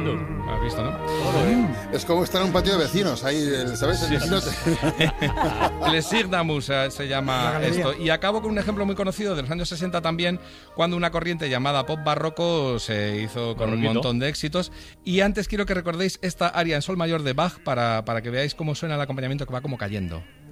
todo. ¿Has visto, no? Es como estar en un patio de vecinos, ahí, ¿sabes? El vecino Plaisir d'amour se llama esto. Y acabo con un ejemplo muy conocido de los años 60 también, cuando una corriente llamada pop barroco se hizo con un montón de éxitos. Y antes quiero que recordéis esta aria en sol mayor de Bach para que veáis cómo suena el acompañamiento, que va como cayendo.